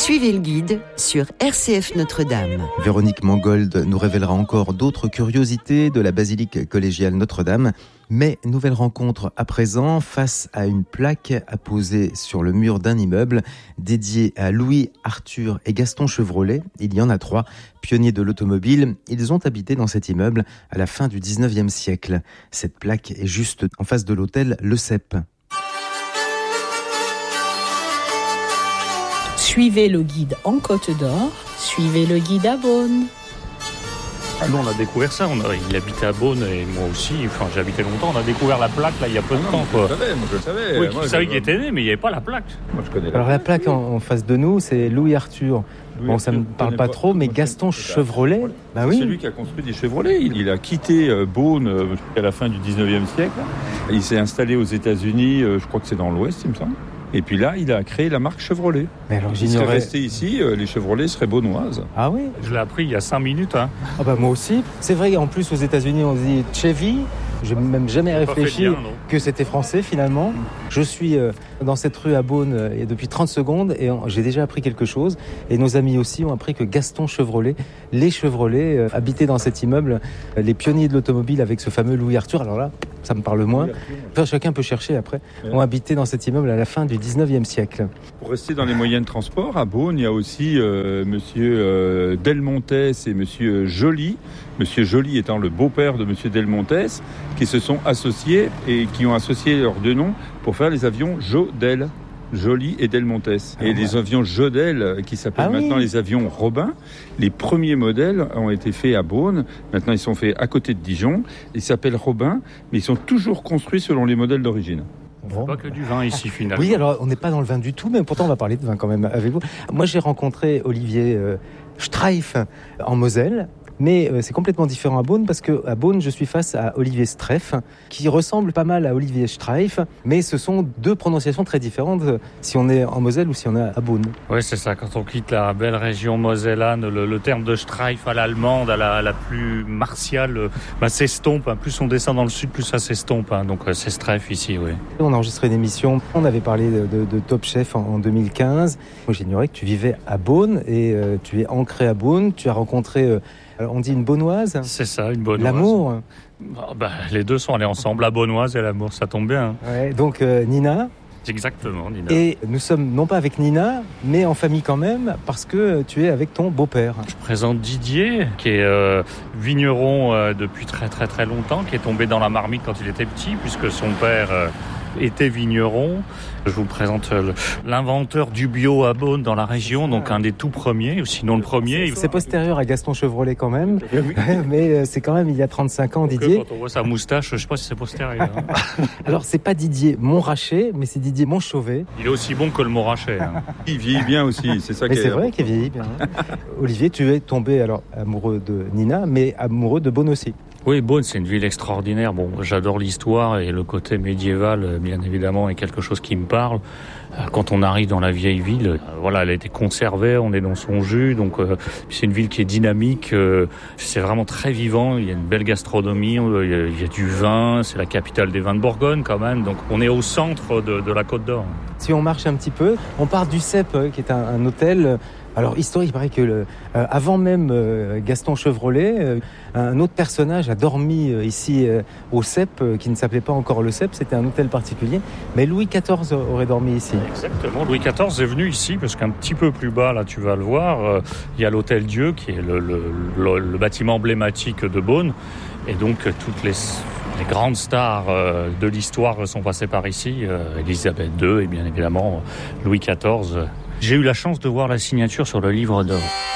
Suivez le guide sur RCF Notre-Dame. Véronique Mangold nous révélera encore d'autres curiosités de la basilique collégiale Notre-Dame. Mais nouvelle rencontre à présent face à une plaque apposée sur le mur d'un immeuble dédié à Louis, Arthur et Gaston Chevrolet. Il y en a 3, pionniers de l'automobile. Ils ont habité dans cet immeuble à la fin du 19e siècle. Cette plaque est juste en face de l'hôtel Le Cep. Suivez le guide en Côte d'Or, suivez le guide à Beaune. Nous, on a découvert ça. Il habitait à Beaune et moi aussi. Enfin, j'ai habité longtemps. On a découvert la plaque là il y a peu de temps. Quoi. Je le savais. Oui, je savais qu'il était né, mais il n'y avait pas la plaque. Moi, je connais. Alors la plaque en face de nous, c'est Louis Arthur. Bon, ça ne me parle pas trop, mais Gaston Chevrolet, bah oui. C'est lui qui a construit des Chevrolet. Il a quitté Beaune à la fin du 19e siècle. Il s'est installé aux États-Unis, je crois que c'est dans l'Ouest, il me semble. Et puis là, il a créé la marque Chevrolet. Mais alors, il serait resté ici, les Chevrolet seraient beaunoises. Ah oui. Je l'ai appris il y a 5 minutes. Hein. Ah bah moi aussi. C'est vrai, en plus aux États-Unis, on dit Chevy. Je n'ai même jamais réfléchi que c'était français finalement. Je suis dans cette rue à Beaune depuis 30 secondes et j'ai déjà appris quelque chose. Et nos amis aussi ont appris que Gaston Chevrolet, les Chevrolet, habitaient dans cet immeuble, les pionniers de l'automobile avec ce fameux Louis Arthur. Alors là, ça me parle moins. Enfin, chacun peut chercher après. Ont habité dans cet immeuble à la fin du 19e siècle. Pour rester dans les moyens de transport, à Beaune, il y a aussi monsieur Delmontes et monsieur Joly. Monsieur Joly étant le beau-père de monsieur Delmontes, qui se sont associés et qui ont associé leurs deux noms pour faire les avions Jodel. Joly et Delmontes. Et les avions Jodel, qui s'appellent maintenant les avions Robin, les premiers modèles ont été faits à Beaune. Maintenant, ils sont faits à côté de Dijon. Ils s'appellent Robin, mais ils sont toujours construits selon les modèles d'origine. Bon. Pas que du vin ici finalement. Oui, alors on n'est pas dans le vin du tout, mais pourtant on va parler de vin quand même avec vous. Moi, j'ai rencontré Olivier Streif en Moselle. Mais c'est complètement différent à Beaune parce qu'à Beaune, je suis face à Olivier Streif, qui ressemble pas mal à Olivier Streif, mais ce sont deux prononciations très différentes si on est en Moselle ou si on est à Beaune. Oui, c'est ça. Quand on quitte la belle région mosellane, le terme de Streif à l'allemande, à la plus martiale, s'estompe. Plus on descend dans le sud, plus ça s'estompe. Donc c'est Streif ici, oui. On a enregistré une émission, on avait parlé de Top Chef en 2015. Moi, j'ignorais que tu vivais à Beaune et tu es ancré à Beaune. Tu as rencontré... on dit une Beaunoise. C'est ça, une Beaunoise. L'amour. Les deux sont allés ensemble, la Beaunoise et l'amour, ça tombe bien. Ouais, donc Nina. Exactement, Nina. Et nous sommes non pas avec Nina, mais en famille quand même, parce que tu es avec ton beau-père. Je présente Didier, qui est vigneron depuis très très très longtemps, qui est tombé dans la marmite quand il était petit, puisque son père... était vigneron. Je vous présente l'inventeur du bio à Beaune dans la région, donc un des tout premiers, ou sinon le premier. C'est postérieur à Gaston Chevrolet quand même, mais c'est quand même il y a 35 ans, Didier. Quand on voit sa moustache, je ne sais pas si c'est postérieur. Alors c'est pas Didier Montrachet, mais c'est Didier Montchauvet. Il est aussi bon que le Montrachet. Il vieillit bien aussi, c'est ça. Mais c'est vrai qu'il vieillit bien. Olivier, tu es tombé alors amoureux de Nina, mais amoureux de Beaune aussi. Oui, Beaune, c'est une ville extraordinaire. Bon, j'adore l'histoire et le côté médiéval, bien évidemment, est quelque chose qui me parle. Quand on arrive dans la vieille ville, elle a été conservée, on est dans son jus, donc c'est une ville qui est dynamique, c'est vraiment très vivant, il y a une belle gastronomie, il y a du vin, c'est la capitale des vins de Bourgogne quand même, donc on est au centre de la Côte d'Or. Si on marche un petit peu, on part du Cep, qui est un hôtel... Alors, historique, il paraît que avant même Gaston Chevrolet, un autre personnage a dormi ici au Cep, qui ne s'appelait pas encore le Cep, c'était un hôtel particulier. Mais Louis XIV aurait dormi ici. Exactement, Louis XIV est venu ici, parce qu'un petit peu plus bas, là tu vas le voir, il y a l'Hôtel Dieu, qui est le bâtiment emblématique de Beaune. Et donc, toutes les grandes stars de l'histoire sont passées par ici, Élisabeth II et bien évidemment Louis XIV. J'ai eu la chance de voir la signature sur le livre d'or.